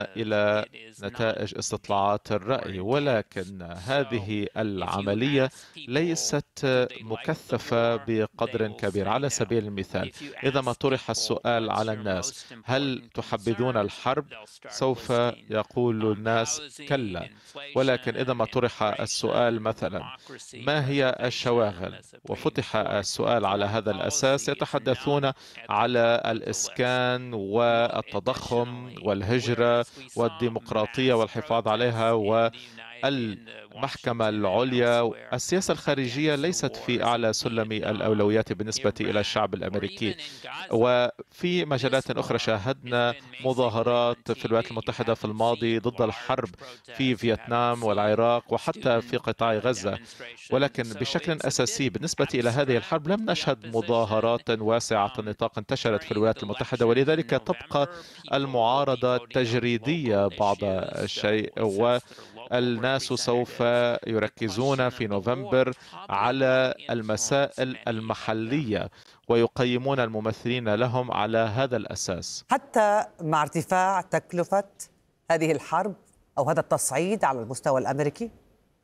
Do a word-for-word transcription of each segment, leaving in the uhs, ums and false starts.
إلى نتائج استطلاعات الرأي، ولكن هذه العملية ليست مكثفة بقدر كبير. على سبيل المثال، إذا ما طرح السؤال على الناس: هل تحبذون الحرب؟ سوف يقول الناس كلا. ولكن إذا ما طرح السؤال مثلا: ما هي الشواغل؟ وفتح السؤال على هذا الأساس، يتحدثون على الإسكان والتضخم والهجرة والديمقراطية والحفاظ عليها والمحكمة العليا. السياسة الخارجية ليست في أعلى سلم الأولويات بالنسبة إلى الشعب الأمريكي. وفي مجالات أخرى شاهدنا مظاهرات في الولايات المتحدة في الماضي ضد الحرب في فيتنام والعراق وحتى في قطاع غزة، ولكن بشكل أساسي بالنسبة إلى هذه الحرب لم نشهد مظاهرات واسعة النطاق انتشرت في الولايات المتحدة، ولذلك تبقى المعارضة تجريدية بعض الشيء. والناس سوف يركزون في نوفمبر على المسائل المحلية ويقيمون الممثلين لهم على هذا الأساس. حتى مع ارتفاع تكلفة هذه الحرب أو هذا التصعيد على المستوى الأمريكي؟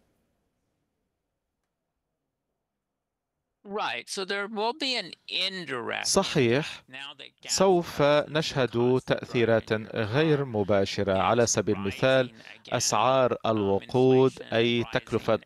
صحيح، سوف نشهد تأثيرات غير مباشرة. على سبيل المثال، أسعار الوقود، أي تكلفة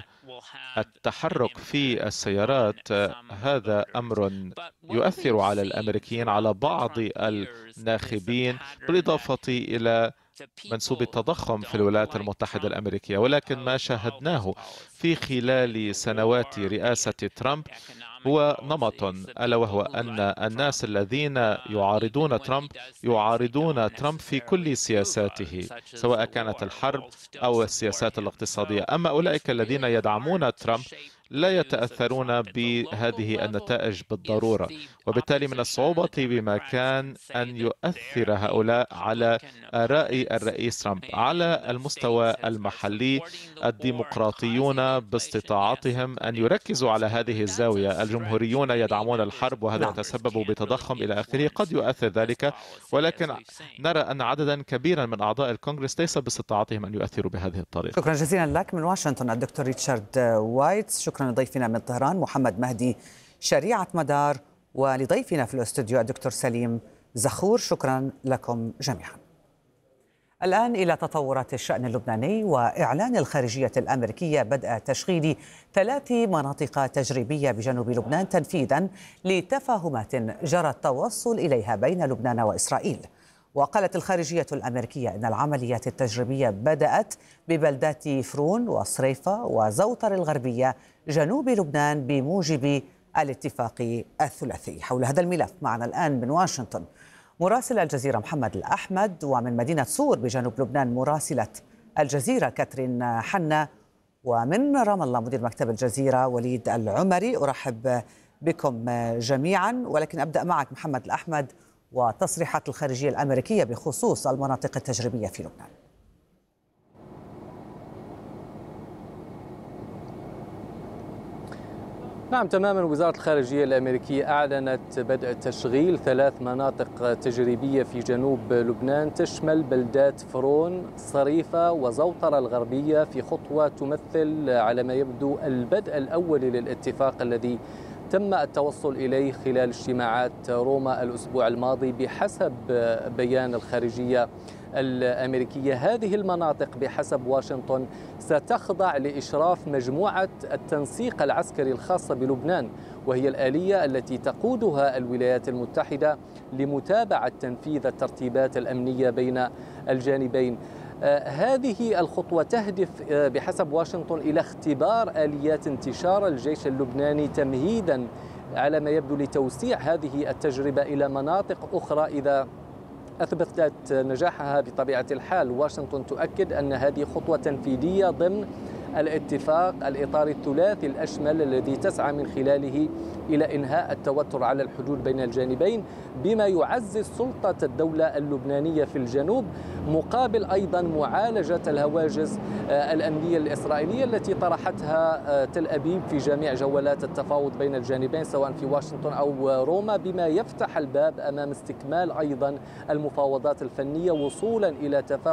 التحرك في السيارات، هذا أمر يؤثر على الأمريكيين، على بعض الناخبين، بالإضافة إلى منسوب التضخم في الولايات المتحدة الأمريكية. ولكن ما شاهدناه في خلال سنوات رئاسة ترامب هو نمط، ألا وهو أن الناس الذين يعارضون ترامب يعارضون ترامب في كل سياساته، سواء كانت الحرب أو السياسات الاقتصادية. أما أولئك الذين يدعمون ترامب لا يتأثرون بهذه النتائج بالضرورة، وبالتالي من الصعوبة بمكان أن يؤثر هؤلاء على آراء الرئيس ترامب. على المستوى المحلي، الديمقراطيون باستطاعتهم أن يركزوا على هذه الزاوية. الجمهوريون يدعمون الحرب وهذا يتسبب بتضخم إلى آخره، قد يؤثر ذلك، ولكن نرى أن عددا كبيرا من أعضاء الكونغرس ليس باستطاعتهم أن يؤثروا بهذه الطريقة. شكرا جزيلا لك من واشنطن الدكتور ريتشارد وايتس. شكرا لضيفنا من طهران محمد مهدي شريعة مدار، ولضيفنا في الاستوديو الدكتور سليم زخور. شكرا لكم جميعا. الآن إلى تطورات الشأن اللبناني وإعلان الخارجية الأمريكية بدء تشغيل ثلاث مناطق تجريبية بجنوب لبنان تنفيذا لتفاهمات جرى التوصل إليها بين لبنان وإسرائيل. وقالت الخارجية الأمريكية إن العمليات التجريبية بدأت ببلدات فرون وصريفة وزوطر الغربية جنوب لبنان بموجب الاتفاق الثلاثي. حول هذا الملف معنا الآن من واشنطن مراسل الجزيرة محمد الأحمد، ومن مدينة صور بجنوب لبنان مراسلة الجزيرة كاترين حنا، ومن رام الله مدير مكتب الجزيرة وليد العمري. أرحب بكم جميعا، ولكن أبدأ معك محمد الأحمد وتصريحات الخارجية الأمريكية بخصوص المناطق التجريبية في لبنان. نعم تماما، وزارة الخارجية الأمريكية أعلنت بدء تشغيل ثلاث مناطق تجريبية في جنوب لبنان تشمل بلدات فرون، صريفة وزوطرة الغربية، في خطوة تمثل على ما يبدو البدء الأول للاتفاق الذي تم التوصل إليه خلال اجتماعات روما الأسبوع الماضي. بحسب بيان الخارجية الأمريكية، هذه المناطق بحسب واشنطن ستخضع لإشراف مجموعة التنسيق العسكري الخاصة بلبنان، وهي الآلية التي تقودها الولايات المتحدة لمتابعة تنفيذ الترتيبات الأمنية بين الجانبين. آه هذه الخطوة تهدف آه بحسب واشنطن إلى اختبار آليات انتشار الجيش اللبناني تمهيدا على ما يبدو لتوسيع هذه التجربة إلى مناطق أخرى إذا أثبتت نجاحها. بطبيعة الحال واشنطن تؤكد أن هذه خطوة تنفيذية ضمن الاتفاق الإطار الثلاثي الأشمل الذي تسعى من خلاله إلى إنهاء التوتر على الحدود بين الجانبين، بما يعزز سلطة الدولة اللبنانية في الجنوب، مقابل أيضا معالجة الهواجس الأمنية الإسرائيلية التي طرحتها تل أبيب في جميع جولات التفاوض بين الجانبين سواء في واشنطن أو روما، بما يفتح الباب أمام استكمال أيضا المفاوضات الفنية وصولا إلى تفاهم